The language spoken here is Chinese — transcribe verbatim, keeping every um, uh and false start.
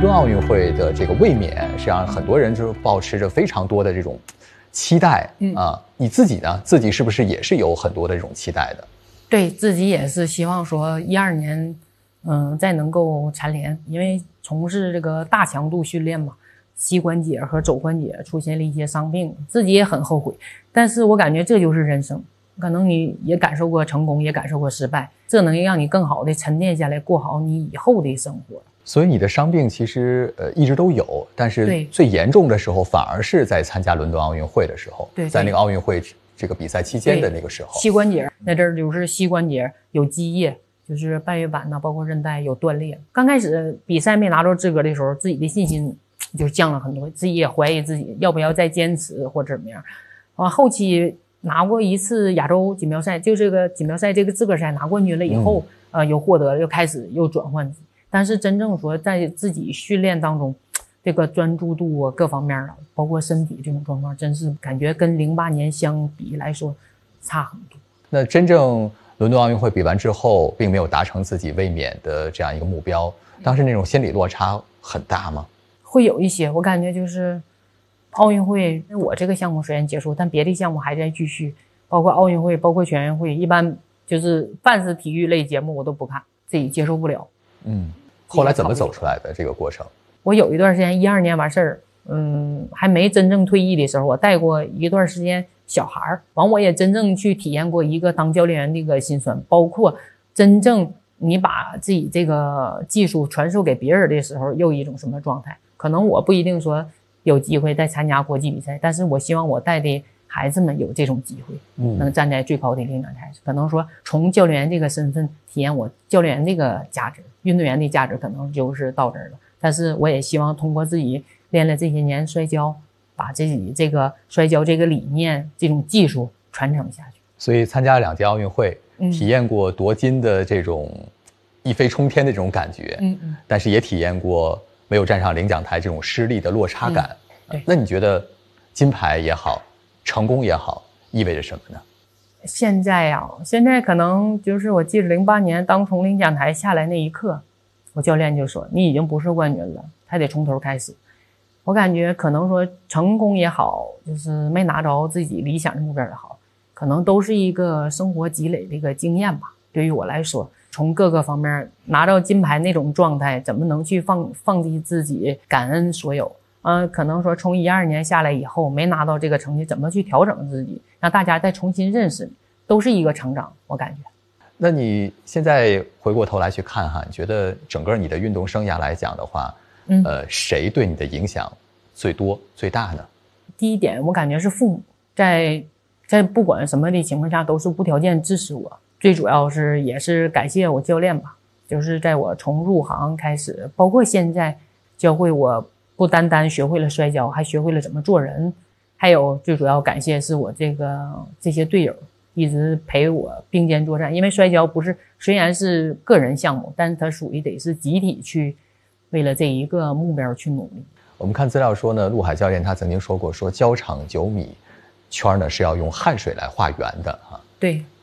敦奥运会的这个卫冕，实际上很多人就是抱持着非常多的这种期待、嗯、啊。你自己呢？自己是不是也是有很多的这种期待的？ 对自己也是希望说一二年，嗯，再能够蝉联，因为从事这个大强度训练嘛，膝关节和肘关节出现了一些伤病，自己也很后悔。但是我感觉这就是人生，可能你也感受过成功，也感受过失败，这能让你更好的沉淀下来，过好你以后的生活。 所以你的伤病其实呃一直都有，但是最严重的时候反而是在参加伦敦奥运会的时候，对，在那个奥运会这个比赛期间的那个时候， 膝关节那阵儿就是膝关节有积液，就是半月板呐，包括韧带有断裂。刚开始比赛没拿到资格的时候，自己的信心就降了很多，自己也怀疑自己要不要再坚持或者怎么样。啊，后期拿过一次亚洲锦标赛，就这个锦标赛这个资格赛拿冠军了以后，嗯、呃，又获得又开始又转换。但是真正说在自己训练当中，这个专注度啊，各方面啊，包括身体这种状况，真是感觉跟零八年相比来说差很多。 那真正伦敦奥运会比完之后，并没有达成自己卫冕的这样一个目标，当时那种心理落差很大吗？ 会有一些，我感觉就是奥运会我这个项目虽然结束，但别的项目还在继续，包括奥运会，包括全运会，一般就是凡是体育类节目我都不看，自己接受不了。 嗯。后来怎么走出来的这个过程？ 我有一段时间一二年完事儿，嗯，还没真正退役的时候，我带过一段时间小孩儿，完我也真正去体验过一个当教练员的一个辛酸，包括真正你把自己这个技术传授给别人的时候，又一种什么状态？可能我不一定说有机会再参加国际比赛，但是我希望我带的孩子们有这种机会，嗯，能站在最高的领奖台，可能说从教练员这个身份体验我教练员这个价值，运动员的价值可能就是到这儿了。但是我也希望通过自己练了这些年摔跤，把自己这个摔跤这个理念、这种技术传承下去。 所以参加了两届奥运会，嗯、体验过夺金的这种一飞冲天的这种感觉，嗯嗯，但是也体验过没有站上领奖台这种失利的落差感。嗯、对，那你觉得金牌也好，成功也好，意味着什么呢？ 现在呀、啊，现在可能就是我记得零八年当从领奖台下来那一刻，我教练就说：“你已经不是冠军了，还得从头开始。”我感觉可能说成功也好，就是没拿着自己理想的目标也好，可能都是一个生活积累的一个经验吧。对于我来说，从各个方面拿到金牌那种状态，怎么能去放放弃自己，感恩所有？嗯，可能说从一二年下来以后没拿到这个成绩，怎么去调整自己，让大家再重新认识你，都是一个成长，我感觉。 那你现在回过头来去看哈，你觉得整个你的运动生涯来讲的话，嗯，呃，谁对你的影响最多最大呢？ 第一点，我感觉是父母，在在不管什么的情况下都是无条件支持我，最主要是也是感谢我教练吧，就是在我从入行开始，包括现在教会我。不单单学会了摔跤，还学会了怎么做人，还有最主要感谢是我这个这些队友一直陪我并肩作战。因为摔跤不是虽然是个人项目，但是它属于得是集体去为了这一个目标去努力。 我们看资料说呢，陆海教练他曾经说过，说胶场九米圈呢是要用汗水来画圆的哈。 对，